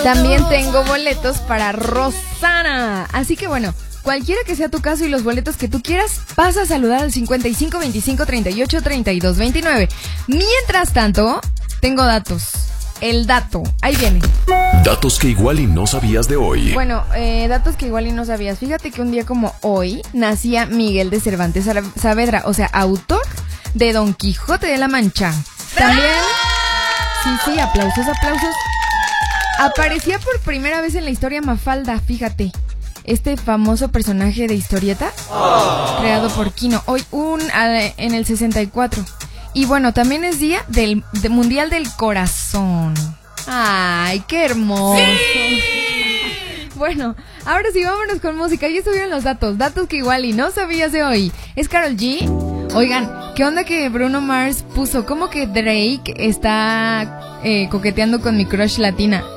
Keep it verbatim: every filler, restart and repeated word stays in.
También tengo boletos para Rosana. Así que bueno, cualquiera que sea tu caso y los boletos que tú quieras, pasa a saludar al cincuenta y cinco veinticinco treinta y ocho treinta y dos veintinueve. Mientras tanto, tengo datos. El dato, ahí viene. Datos que igual y no sabías de hoy. Bueno, eh, datos que igual y no sabías. Fíjate que un día como hoy nacía Miguel de Cervantes Saavedra, o sea, autor de Don Quijote de la Mancha. También, sí, sí, aplausos, aplausos. Aparecía por primera vez en la historia Mafalda, fíjate. Este famoso personaje de historieta, oh. creado por Quino, hoy un, en el sesenta y cuatro. Y bueno, también es día del de Mundial del Corazón. ¡Ay, qué hermoso! ¡Sí! Bueno, ahora sí, vámonos con música. Ya estuvieron los datos, datos que igual y no sabías de hoy. ¿Es Karol G? Oigan, ¿qué onda que Bruno Mars puso? ¿Cómo que Drake está eh, coqueteando con mi crush latina?